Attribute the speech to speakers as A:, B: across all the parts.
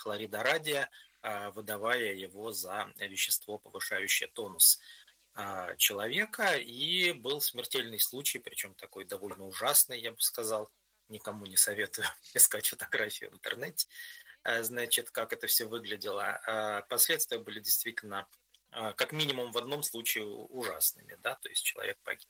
A: хлорида радия, выдавая его за вещество, повышающее тонус человека. И был смертельный случай, причем такой довольно ужасный, я бы сказал. Никому не советую искать фотографии в интернете. Значит, как это все выглядело. Последствия были действительно, как минимум в одном случае, ужасными, да, то есть человек погиб.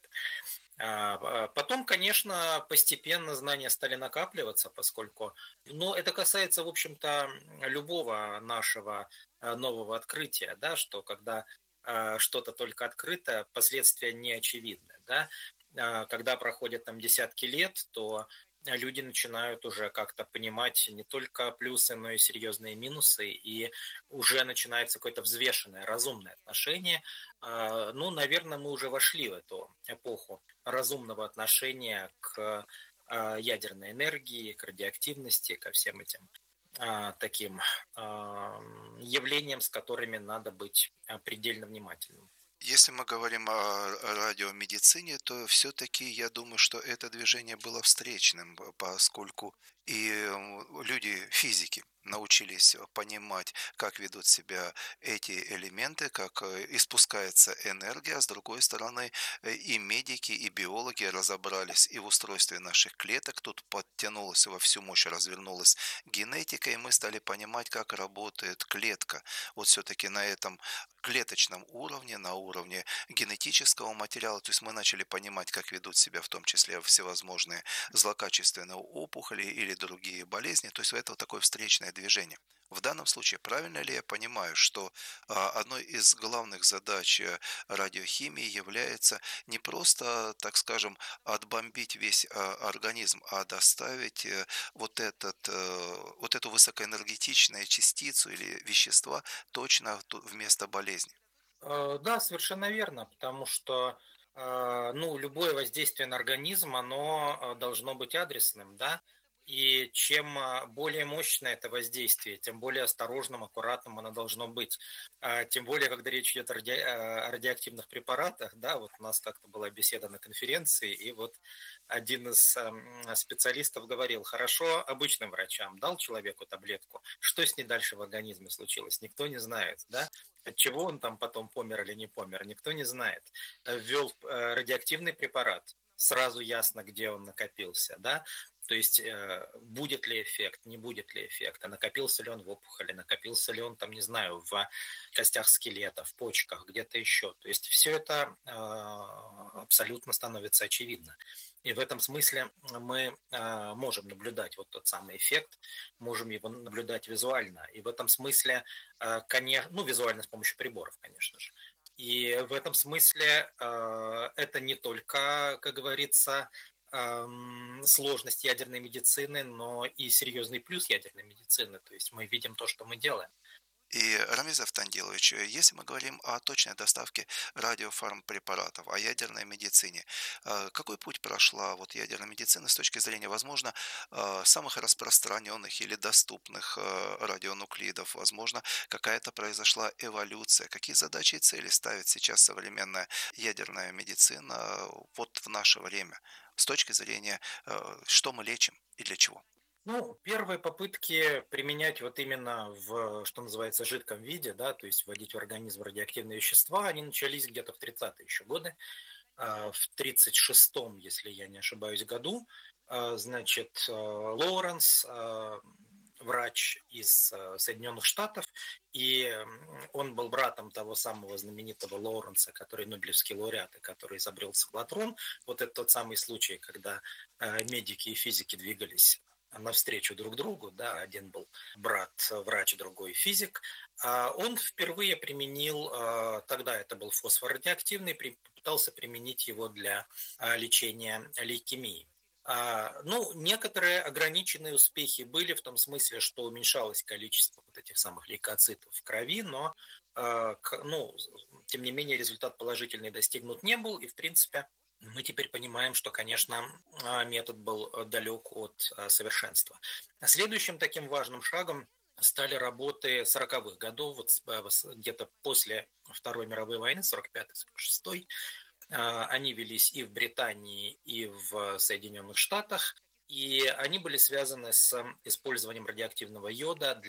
A: Потом, конечно, постепенно знания стали накапливаться, поскольку, ну, это касается, в общем-то, любого нашего нового открытия, да, что когда что-то только открыто, последствия не очевидны, да. Когда проходят там десятки лет, то люди начинают уже как-то понимать не только плюсы, но и серьезные минусы, и уже начинается какое-то взвешенное, разумное отношение. Ну, наверное, мы уже вошли в эту эпоху разумного отношения к ядерной энергии, к радиоактивности, ко всем этим таким явлениям, с которыми надо быть предельно внимательным.
B: Если мы говорим о радиомедицине, то все-таки я думаю, что это движение было встречным, поскольку и люди, физики, научились понимать, как ведут себя эти элементы, как испускается энергия, а с другой стороны и медики, и биологи разобрались и в устройстве наших клеток, тут подтянулась во всю мощь, развернулась генетика, и мы стали понимать, как работает клетка. Вот все-таки на этом клеточном уровне, на уровне генетического материала, то есть мы начали понимать, как ведут себя в том числе всевозможные злокачественные опухоли или другие болезни, то есть это вот такое встречное движение. В данном случае, правильно ли я понимаю, что одной из главных задач радиохимии является не просто, так скажем, отбомбить весь организм, а доставить вот эту высокоэнергетичную частицу или вещества точно в место болезни?
A: Да, совершенно верно, потому что ну, любое воздействие на организм, оно должно быть адресным, да, и чем более мощное это воздействие, тем более осторожным, аккуратным оно должно быть. Тем более, когда речь идет о радиоактивных препаратах, да, вот у нас как-то была беседа на конференции, и вот один из специалистов говорил: хорошо, обычным врачам дал человеку таблетку, что с ней дальше в организме случилось, никто не знает, да, от чего он там потом помер или не помер, никто не знает. Ввел радиоактивный препарат, сразу ясно, где он накопился, да, то есть будет ли эффект, не будет ли эффекта, накопился ли он в опухоли, накопился ли он там, не знаю, в костях скелета, в почках, где-то еще. То есть все это абсолютно становится очевидно. И в этом смысле мы можем наблюдать вот тот самый эффект, можем его наблюдать визуально. И в этом смысле, конечно, ну, визуально с помощью приборов, конечно же. И в этом смысле это не только, как говорится, сложность ядерной медицины, но и серьезный плюс ядерной медицины. То есть мы видим то, что мы делаем.
B: И, Рамиз Автандилович, если мы говорим о точной доставке радиофармпрепаратов, о ядерной медицине, какой путь прошла вот ядерная медицина с точки зрения, возможно, самых распространенных или доступных радионуклидов? Возможно, какая-то произошла эволюция? Какие задачи и цели ставит сейчас современная ядерная медицина вот в наше время с точки зрения, что мы лечим и для чего?
A: Ну, первые попытки применять вот именно в, что называется, жидком виде, да, то есть вводить в организм радиоактивные вещества, они начались где-то в 30-е еще годы. В 36-м, если я не ошибаюсь, году, значит, Лоуренс, врач из Соединенных Штатов, и он был братом того самого знаменитого Лоуренса, который Нобелевский лауреат, и который изобрел циклотрон. Вот это тот самый случай, когда медики и физики двигались навстречу друг другу, да, один был брат врач, другой физик. Он впервые применил, тогда это был фосфор радиоактивный, попытался применить его для лечения лейкемии. Ну, некоторые ограниченные успехи были в том смысле, что уменьшалось количество вот этих самых лейкоцитов в крови, но, ну, тем не менее, результат положительный достигнут не был, и, в принципе, мы теперь понимаем, что, конечно, метод был далек от совершенства. Следующим таким важным шагом стали работы 40-х годов, вот где-то после Второй мировой войны, 45-46. Они велись и в Британии, и в Соединенных Штатах, и они были связаны с использованием радиоактивного йода